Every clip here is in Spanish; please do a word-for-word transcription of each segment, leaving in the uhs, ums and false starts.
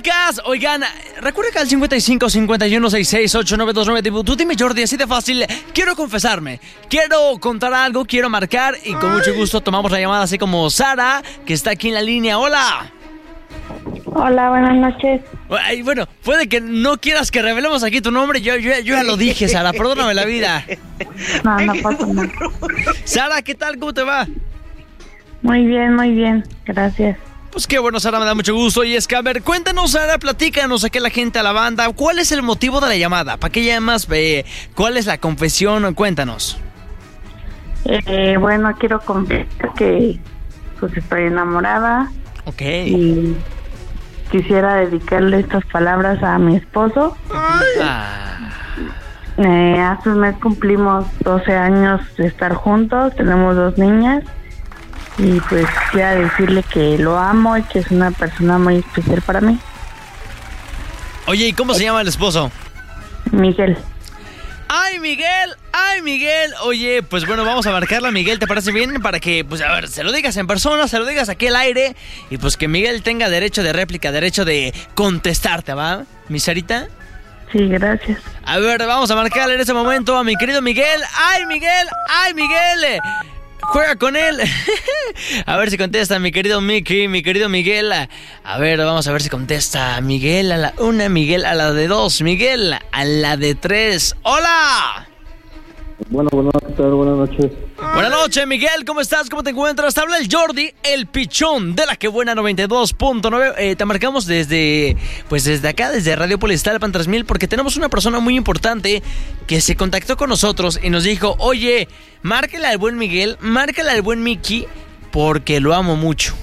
marcas. Oigan, recuerda que al cincuenta y cinco, cincuenta y uno, sesenta y seis, ochenta y nueve veintinueve, tú dime, Jordi, así de fácil. Quiero confesarme, quiero contar algo, quiero marcar y con mucho gusto tomamos la llamada, así como Sara, que está aquí en la línea. Hola. Hola, buenas noches. Ay, bueno, puede que no quieras que revelemos aquí tu nombre. Yo, yo, yo ya lo dije, Sara, perdóname la vida. No, no pasa nada. Sara, ¿qué tal? ¿Cómo te va? Muy bien, muy bien, gracias. Pues qué bueno, Sara, me da mucho gusto. Y es que, a ver, cuéntanos, Sara, platícanos aquí a la gente, a la banda. ¿Cuál es el motivo de la llamada? ¿Para qué llamas? Eh, ¿Cuál es la confesión? Cuéntanos. Eh, bueno, quiero confesar que pues estoy enamorada. Ok. Y quisiera dedicarle estas palabras a mi esposo. Ah. Eh, hace un mes cumplimos doce años de estar juntos, tenemos dos niñas. Y pues quisiera decirle que lo amo y que es una persona muy especial para mí. Oye, ¿y cómo se llama el esposo? Miguel. ¡Ay, Miguel! ¡Ay, Miguel! Oye, pues bueno, vamos a marcarla, Miguel, ¿te parece bien? Para que, pues a ver, se lo digas en persona, se lo digas aquí al aire. Y pues que Miguel tenga derecho de réplica, derecho de contestarte, ¿va? ¿Mi Sarita? Sí, gracias. A ver, vamos a marcarle en este momento a mi querido Miguel. ¡Ay, Miguel! ¡Ay, Miguel! Juega con él. A ver si contesta mi querido Mickey, mi querido Miguel. A ver, vamos a ver si contesta Miguel a la una, Miguel a la de dos, Miguel a la de tres. ¡Hola! Bueno, bueno, ¿qué tal? Buenas noches. Buenas noches, Miguel, ¿cómo estás? ¿Cómo te encuentras? Te habla el Jordi, el pichón de la que buena noventa y dos punto nueve. Eh, te marcamos desde, pues desde acá, desde Radio Polistalpan tres mil, porque tenemos una persona muy importante que se contactó con nosotros y nos dijo, oye, márcale al buen Miguel, márcale al buen Mickey, porque lo amo mucho.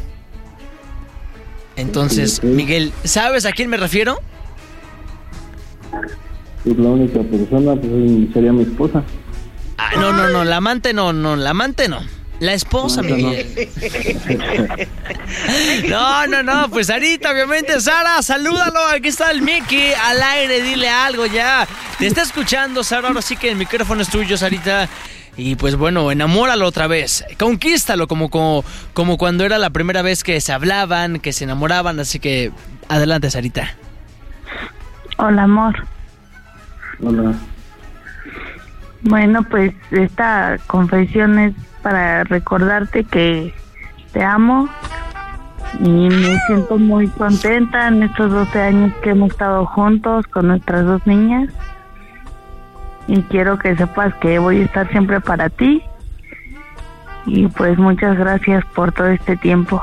Entonces, sí, sí. Miguel, ¿sabes a quién me refiero? Es la única persona, pues sería mi esposa. Ah, no, no, no, la amante no, no, la amante no. La esposa, No, Miguel. No, no, no, pues Sarita, obviamente. Sara, salúdalo, aquí está el Mickey al aire, dile algo ya. Te está escuchando, Sara, ahora sí que el micrófono es tuyo, Sarita. Y pues bueno, enamóralo otra vez, conquístalo como, como, como cuando era la primera vez que se hablaban, que se enamoraban, así que adelante, Sarita. Hola, amor. Hola. Bueno, pues esta confesión es para recordarte que te amo y me siento muy contenta en estos doce años que hemos estado juntos con nuestras dos niñas y quiero que sepas que voy a estar siempre para ti y pues muchas gracias por todo este tiempo.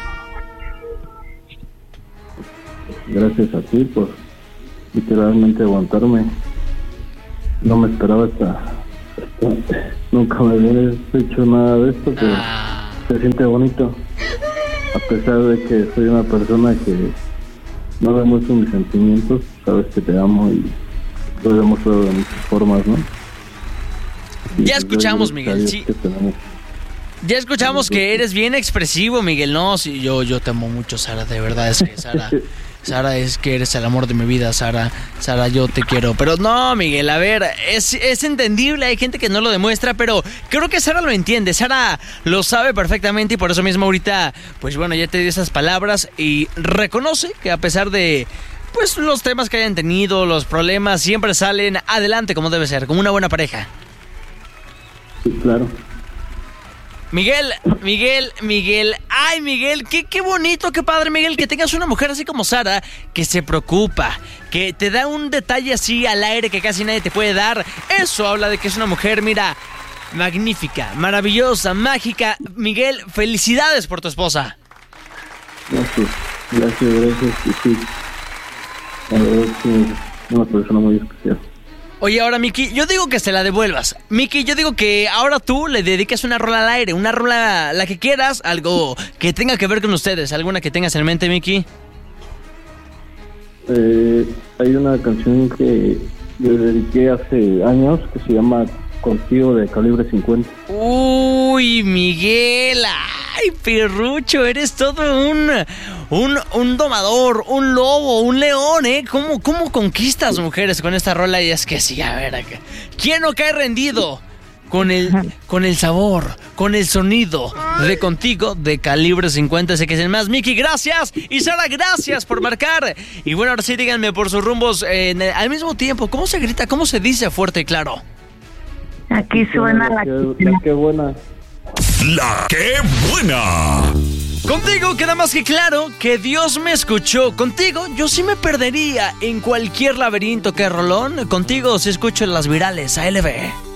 Gracias a ti por literalmente aguantarme. No me esperaba esta, esta nunca me había hecho nada de esto, pero Ah. se siente bonito, a pesar de que soy una persona que no demuestro mis sentimientos. Sabes que te amo y lo he demostrado de muchas formas, ¿no? Y Ya pues, escuchamos, yo, Miguel, sí. que tenemos. Ya escuchamos que eres bien expresivo, Miguel. No, sí, yo, yo te amo mucho, Sara, de verdad, es que Sara... Sara, es que eres el amor de mi vida, Sara. Sara, yo te quiero. Pero no, Miguel, a ver, es, es entendible, hay gente que no lo demuestra, pero creo que Sara lo entiende. Sara lo sabe perfectamente y por eso mismo ahorita, pues bueno, ya te di esas palabras y reconoce que a pesar de, pues, los temas que hayan tenido, los problemas, siempre salen adelante como debe ser, como una buena pareja. Sí, claro. Miguel, Miguel, Miguel, ay Miguel, qué, qué bonito, qué padre, Miguel, que tengas una mujer así como Sara, que se preocupa, que te da un detalle así al aire que casi nadie te puede dar. Eso habla de que es una mujer, mira, magnífica, maravillosa, mágica. Miguel, felicidades por tu esposa. Gracias, gracias, gracias. Y sí, la verdad es que es una persona muy especial. Oye, ahora, Miki, yo digo que se la devuelvas. Miki, yo digo que ahora tú le dediques una rola al aire, una rola, la que quieras, algo que tenga que ver con ustedes, alguna que tengas en mente, Miki. Eh, hay una canción que le dediqué hace años que se llama Contigo, de Calibre cincuenta. Uy, Miguel, ay, perrucho, eres todo un, un, un domador, un lobo, un león, ¿eh? ¿Cómo, cómo conquistas mujeres con esta rola? Y es que sí, a ver, ¿quién no cae rendido? con el, con el sabor, con el sonido de Contigo de Calibre cincuenta. Sé que es el más. Miki, gracias. Y Sara, gracias por marcar. Y bueno, ahora sí, díganme por sus rumbos eh, en el, al mismo tiempo, ¿cómo se grita? ¿Cómo se dice fuerte y claro? Aquí suena la, la, que, la que buena. La que buena. Contigo queda más que claro que Dios me escuchó. Contigo yo sí me perdería en cualquier laberinto que rolón. Contigo sí escucho en las virales A L B.